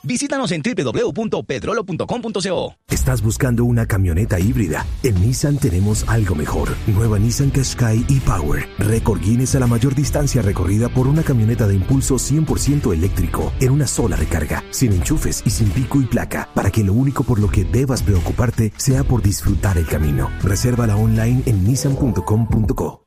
Visítanos en www.pedrolo.com.co. ¿Estás buscando una camioneta híbrida? En Nissan tenemos algo mejor. Nueva Nissan Qashqai e-Power. Récord Guinness a la mayor distancia recorrida por una camioneta de impulso 100% eléctrico en una sola recarga, sin enchufes y sin pico y placa, para que lo único por lo que debas preocuparte sea por disfrutar el camino. Resérvala online en nissan.com.co.